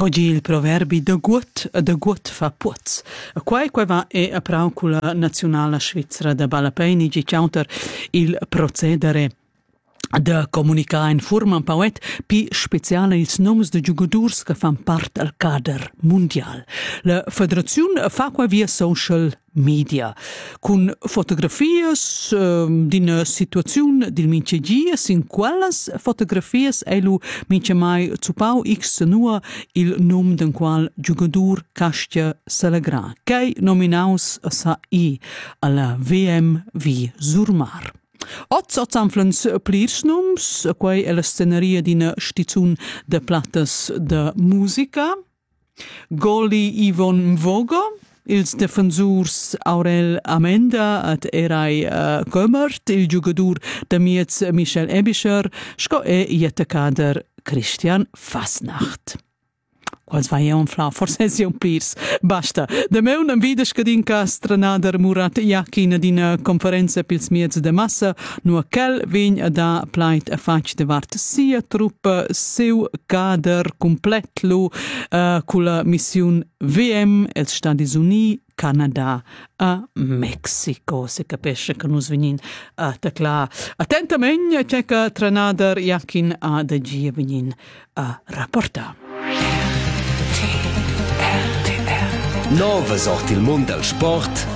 Coggi il proverbi de gut fa puz. Quai va a praukula nazionala svizzera de Balapeini gi counter il procedere de comunicar in forma un pauet pi speciale ils noms de giugadurs che fan part al cader mundial. La federazione fa qua via social media, con fotografies d'ina situazione del mince gies, in quelles fotografies elu mince mai zupau x nua il nom den qual giugadur castia celegra, che nominaus sa i alla VM Surmar. Oz anflens plirsnums, quai è la sceneria d'ina stizun de plattas de musica, Goli Ivon Mvogo, ils defensurs Aurel Amenda et Erai Gömert, il giugadur de Mietz Michel Ebischer, sco e jetekader Christian Fasnacht. Quals vai un fla, forse è un plirs. Basta. De meu non vide scadinca stranader Murat Yakin d'ina conferenza pils miez de massa, nu quel vegn da plait a fac de vart sia truppa seu cader complet lu con la mission VM els Stati Uniti, Canada a Mexico. Se capisce che nus venin a tecla attentament c'è che tranader Yakin a da gia venin a rapporta. Nova sorti il mondo del sport